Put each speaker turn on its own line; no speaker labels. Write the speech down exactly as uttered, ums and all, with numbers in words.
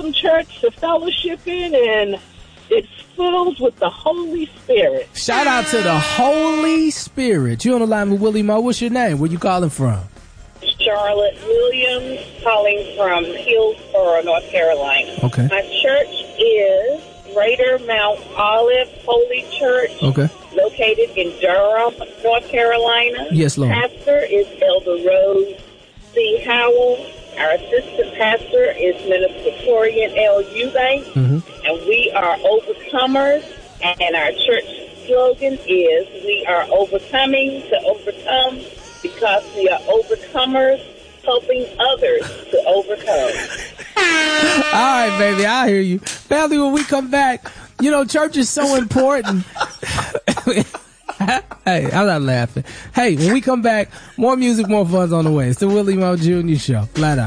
come church to fellowship in, and it's filled with the Holy Spirit.
Shout out to the Holy Spirit. You on the line with Willie Mo. What's your name? Where you calling from?
Charlotte Williams, calling from Hillsborough, North Carolina.
Okay.
My church is Greater Mount Olive Holy Church.
Okay.
Located in Durham, North Carolina.
Yes, Lord.
Pastor is Elder Rose C. Howell. Our assistant pastor is Minister Torian L. Eubank.
Mm-hmm.
And we are overcomers. And our church slogan is, we are overcoming to overcome, because we are overcomers helping others to overcome.
All right, baby, I hear you. Family, when we come back, you know, church is so important. Hey, I'm not laughing. Hey, when we come back, more music, more fun's on the way. It's the Willie Mo Junior Show. Flat out.